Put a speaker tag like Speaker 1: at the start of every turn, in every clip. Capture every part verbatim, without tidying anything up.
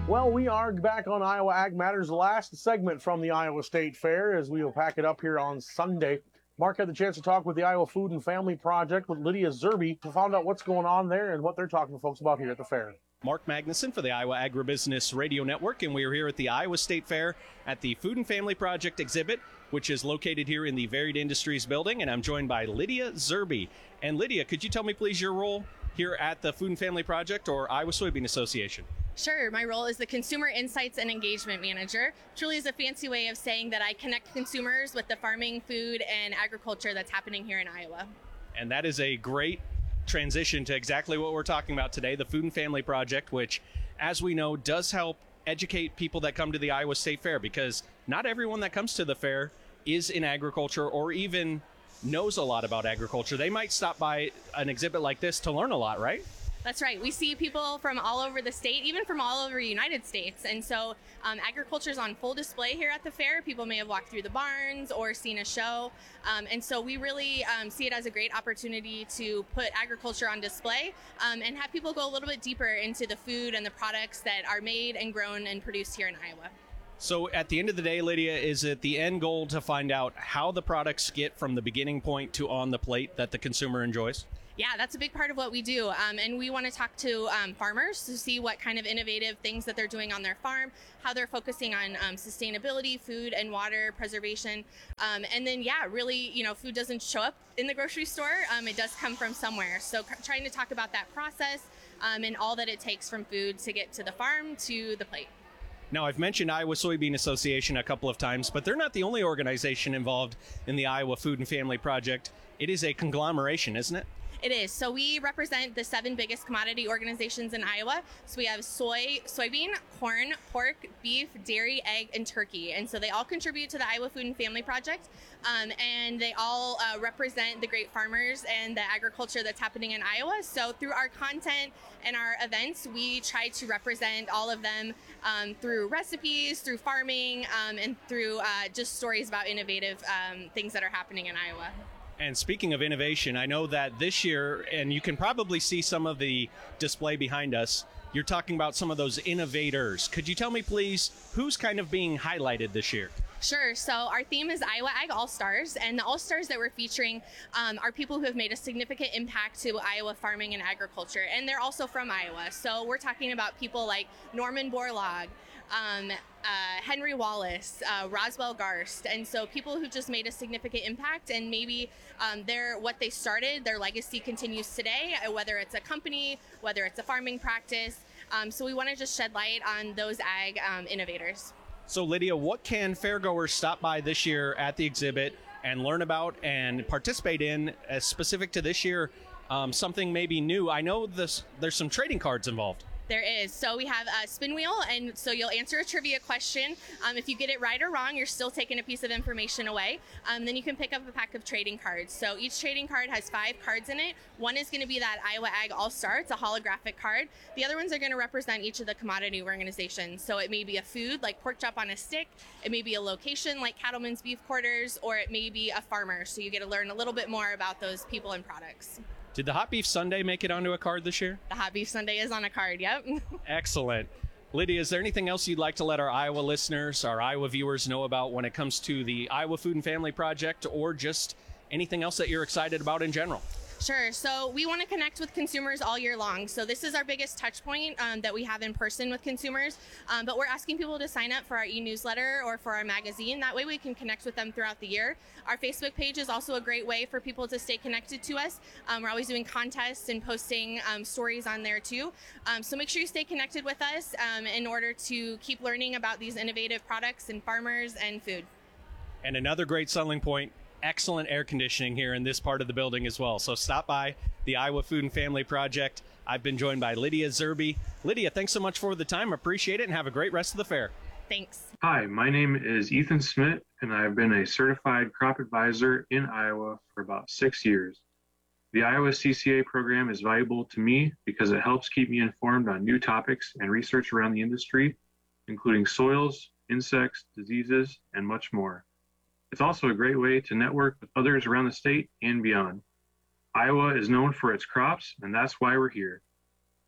Speaker 1: Well, we are back on Iowa Ag Matters, the last segment from the Iowa State Fair, as we will pack it up here on Sunday. Mark had the chance to talk with the Iowa Food and Family Project with Lydia Zerby to find out what's going on there and what they're talking to folks about here at the fair.
Speaker 2: Mark Magnuson for the Iowa Agribusiness Radio Network, and we are here at the Iowa State Fair at the Food and Family Project exhibit, which is located here in the Varied Industries building, and I'm joined by Lydia Zerby. And Lydia, could you tell me please your role here at the Food and Family Project or Iowa Soybean Association?
Speaker 3: Sure. My role is the Consumer Insights and Engagement Manager. Truly is a fancy way of saying that I connect consumers with the farming, food, and agriculture that's happening here in Iowa.
Speaker 2: And that is a great transition to exactly what we're talking about today, the Food and Family Project, which, as we know, does help educate people that come to the Iowa State Fair, because not everyone that comes to the fair is in agriculture or even knows a lot about agriculture. They might stop by an exhibit like this to learn a lot, right?
Speaker 3: That's right. We see people from all over the state, even from all over the United States. And so um, agriculture is on full display here at the fair. People may have walked through the barns or seen a show. Um, and so we really um, see it as a great opportunity to put agriculture on display um, and have people go a little bit deeper into the food and the products that are made and grown and produced here in Iowa.
Speaker 2: So at the end of the day, Lydia, is it the end goal to find out how the products get from the beginning point to on the plate that the consumer enjoys?
Speaker 3: Yeah, that's a big part of what we do. Um, and we want to talk to um, farmers to see what kind of innovative things that they're doing on their farm, how they're focusing on um, sustainability, food and water preservation. Um, and then, yeah, really, you know, food doesn't show up in the grocery store. Um, it does come from somewhere. So c- trying to talk about that process um, and all that it takes from food to get to the farm to the plate.
Speaker 2: Now, I've mentioned Iowa Soybean Association a couple of times, but they're not the only organization involved in the Iowa Food and Family Project. It is a conglomeration, isn't it?
Speaker 3: It is. So we represent the seven biggest commodity organizations in Iowa. So we have soy, soybean, corn, pork, beef, dairy, egg, and turkey. And so they all contribute to the Iowa Food and Family Project. Um, and they all uh, represent the great farmers and the agriculture that's happening in Iowa. So through our content and our events, we try to represent all of them um, through recipes, through farming, um, and through uh, just stories about innovative um, things that are happening in Iowa.
Speaker 2: And speaking of innovation, I know that this year, and you can probably see some of the display behind us, you're talking about some of those innovators. Could you tell me, please, who's kind of being highlighted this year?
Speaker 3: Sure. So our theme is Iowa Ag All-Stars, and the All-Stars that we're featuring um, are people who have made a significant impact to Iowa farming and agriculture, and they're also from Iowa. So we're talking about people like Norman Borlaug, um, uh, Henry Wallace, uh, Roswell Garst, and so people who just made a significant impact, and maybe um, their what they started, their legacy continues today, whether it's a company, whether it's a farming practice. Um, so we want to just shed light on those ag um, innovators.
Speaker 2: So, Lydia, what can fairgoers stop by this year at the exhibit and learn about and participate in, uh, specific to this year, um, something maybe new? I know this, there's some trading cards involved.
Speaker 3: There is. So we have a spin wheel, and so you'll answer a trivia question. Um, if you get it right or wrong, you're still taking a piece of information away. Um, then you can pick up a pack of trading cards. So each trading card has five cards in it. One is going to be that Iowa Ag All-Star. It's a holographic card. The other ones are going to represent each of the commodity organizations. So it may be a food like pork chop on a stick. It may be a location like Cattlemen's Beef Quarters, or it may be a farmer. So you get to learn a little bit more about those people and products.
Speaker 2: Did the Hot Beef Sundae make it onto a card this year?
Speaker 3: The Hot Beef Sundae is on a card, yep.
Speaker 2: Excellent. Lydia, is there anything else you'd like to let our Iowa listeners, our Iowa viewers know about when it comes to the Iowa Food and Family Project, or just anything else that you're excited about in general?
Speaker 3: Sure. So we want to connect with consumers all year long. So this is our biggest touch point um, that we have in person with consumers. Um, but we're asking people to sign up for our e-newsletter or for our magazine. That way we can connect with them throughout the year. Our Facebook page is also a great way for people to stay connected to us. Um, we're always doing contests and posting um, stories on there too. Um, so make sure you stay connected with us um, in order to keep learning about these innovative products and farmers and food.
Speaker 2: And another great selling point, excellent air conditioning here in this part of the building as well. So stop by the Iowa Food and Family Project. I've been joined by Lydia Zerby. Lydia, thanks so much for the time. Appreciate it, and have a great rest of the fair.
Speaker 3: Thanks.
Speaker 4: Hi, my name is Ethan Smith, and I've been a certified crop advisor in Iowa for about six years. The Iowa C C A program is valuable to me because it helps keep me informed on new topics and research around the industry, including soils, insects, diseases, and much more. It's also a great way to network with others around the state and beyond. Iowa is known for its crops, and that's why we're here.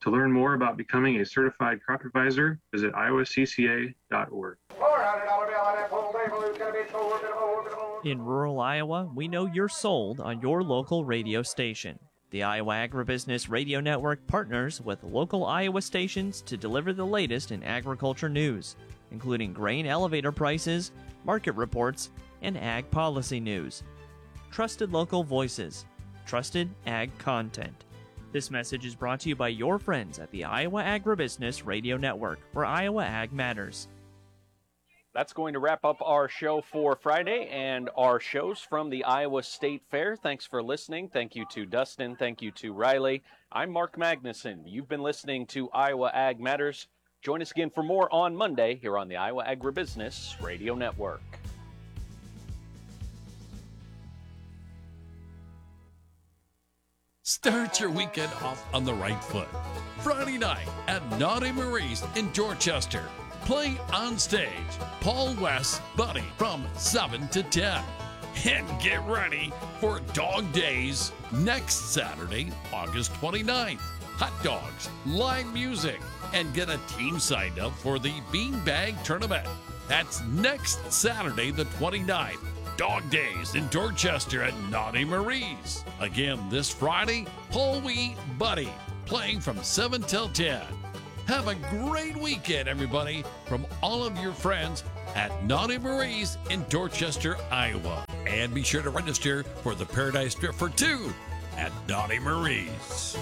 Speaker 4: To learn more about becoming a certified crop advisor, visit iowa c c a dot org.
Speaker 5: In rural Iowa, we know you're sold on your local radio station. The Iowa Agribusiness Radio Network partners with local Iowa stations to deliver the latest in agriculture news, including grain elevator prices, market reports, and ag policy news. Trusted local voices, trusted ag content. This message is brought to you by your friends at the Iowa Agribusiness Radio Network, where Iowa Ag matters.
Speaker 6: That's going to wrap up our show for Friday and our shows from the Iowa State Fair. Thanks for listening. Thank you to Dustin. Thank you to Riley. I'm Mark Magnuson. You've been listening to Iowa Ag Matters. Join us again for more on Monday here on the Iowa Agribusiness Radio Network.
Speaker 7: Start your weekend off on the right foot. Friday night at Naughty Marie's in Dorchester. Playing on stage, Paul West, Buddy from seven to ten. And get ready for Dog Days next Saturday, August twenty-ninth. Hot dogs, live music, and get a team signed up for the Beanbag Tournament. That's next Saturday, the twenty-ninth. Dog Days in Dorchester at Naughty Marie's. Again, this Friday, Paul Wee, Buddy, playing from seven till ten. Have a great weekend, everybody, from all of your friends at Naughty Marie's in Dorchester, Iowa. And be sure to register for the Paradise Trip for two at Naughty Marie's.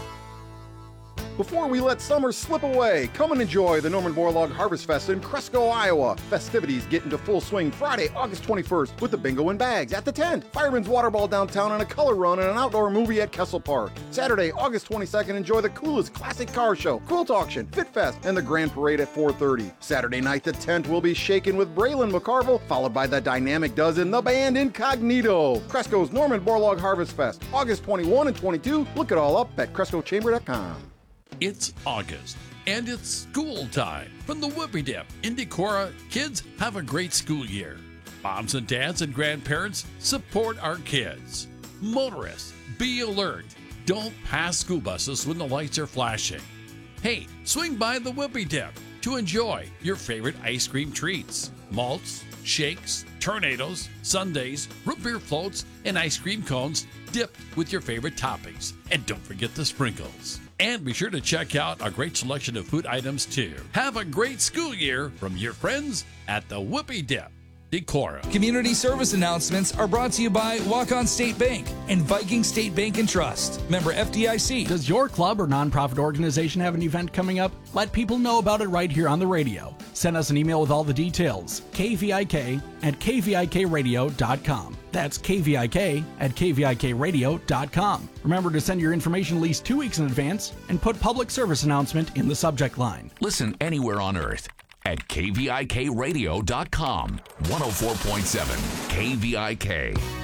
Speaker 8: Before we let summer slip away, come and enjoy the Norman Borlaug Harvest Fest in Cresco, Iowa. Festivities get into full swing Friday, August twenty-first with the bingo and bags at the tent, Fireman's Water Ball downtown, and a color run and an outdoor movie at Kessel Park. Saturday, August twenty-second, enjoy the coolest classic car show, quilt auction, Fit Fest, and the Grand Parade at four thirty. Saturday night, the tent will be shaken with Braylon McCarville, followed by the Dynamic Dozen, the band Incognito. Cresco's Norman Borlaug Harvest Fest, August twenty-first and twenty-second. Look it all up at cresco chamber dot com.
Speaker 7: It's August, and it's school time. From the Whoopie Dip in Decorah, kids have a great school year. Moms and dads and grandparents support our kids. Motorists, be alert. Don't pass school buses when the lights are flashing. Hey, swing by the Whoopie Dip to enjoy your favorite ice cream treats. Malts, shakes, tornadoes, sundaes, root beer floats, and ice cream cones dipped with your favorite toppings. And don't forget the sprinkles. And be sure to check out our great selection of food items too. Have a great school year from your friends at the Whoopie Dip, Decorah.
Speaker 9: Community service announcements are brought to you by Walk-On State Bank and Viking State Bank and Trust. Member F D I C.
Speaker 10: Does your club or nonprofit organization have an event coming up? Let people know about it right here on the radio. Send us an email with all the details. K V I K at k v i k radio dot com. That's K V I K at k v i k radio dot com. Remember to send your information at least two weeks in advance and put public service announcement in the subject line.
Speaker 11: Listen anywhere on earth at k v i k radio dot com. one oh four point seven K V I K.